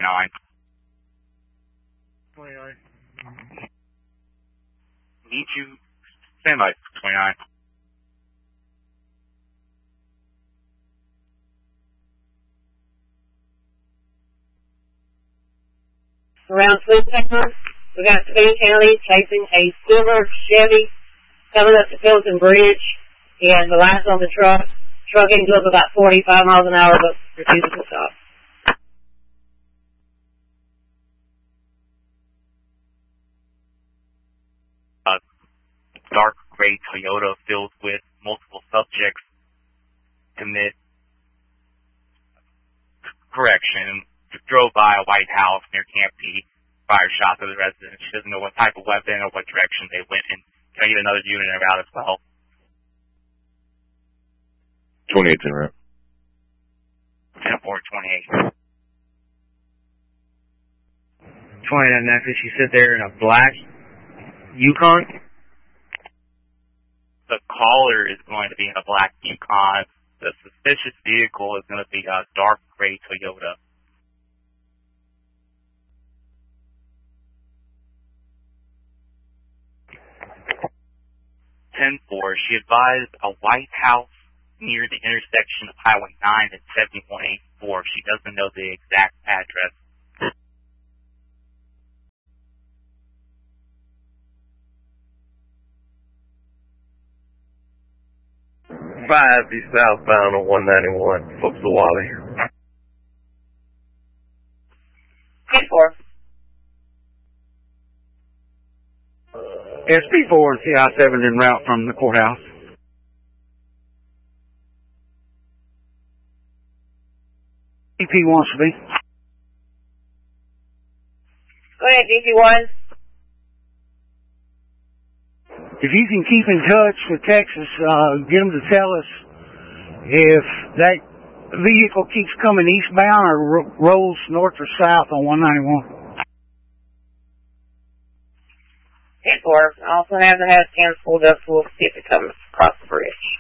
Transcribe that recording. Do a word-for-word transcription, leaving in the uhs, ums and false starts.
twenty-nine. twenty-nine. Need you. Stand by, twenty-nine. Around Twintown, we got Spain County chasing a silver Chevy coming up to Pilsen Bridge. He has the lights on the truck. Truck ends up about forty-five miles an hour, but refuses to stop. A dark gray Toyota filled with multiple subjects commit correction. Drove by a White House near Camp P, fired shots at the residents. She doesn't know what type of weapon or what direction they went in. Can I get another unit around as well? twenty-eight's in route. ten four twenty-eight. twenty-nine Nexus, she sit there in a black Yukon. The caller is going to be in a black Yukon. The suspicious vehicle is going to be a dark gray Toyota. ten four, she advised a White House near the intersection of Highway nine and seventy-one eighty-four. She doesn't know the exact address. five be southbound on one ninety-one. Folks the Wally. ten four. S P four and C I seven en route from the courthouse. D P wants to be. Go ahead, D P one. If you can keep in touch with Texas, uh, get them to tell us if that vehicle keeps coming eastbound or ro- rolls north or south on one ninety-one. ten four. Also have to have cans pulled up, so we'll see if it comes across the bridge.